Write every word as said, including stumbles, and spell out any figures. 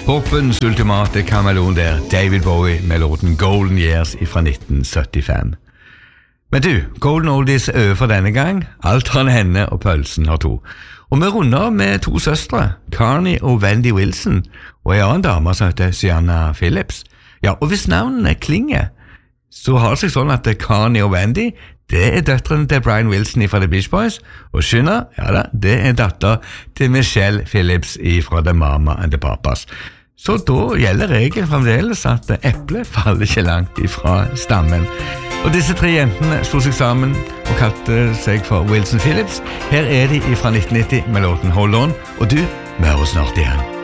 Popens ultimate kameleon der, David Bowie med låten Golden Years fra nitten syttifem. Men du, Golden Oldies er over for denne gang. Alt har en henne og pølsen har to. Og vi runder med to søstre, Carney og Wendy Wilson, og en annen dame som heter Sienna Phillips. Ja, og hvis navnene klinger, så har det seg sånn at Carney og Wendy, det er døtteren til Brian Wilson fra The Beach Boys, og Shinna, ja da, det er datter til Michelle Phillips fra The Mama and the Papas. Så da gjelder regelen fremdeles at eplet faller ikke langt ifra stammen. Og disse tre jentene stod seg sammen og kalte seg for Wilson Phillips. Her er de fra nitten nitti med låten Hold On, og du, vi hører snart igjen.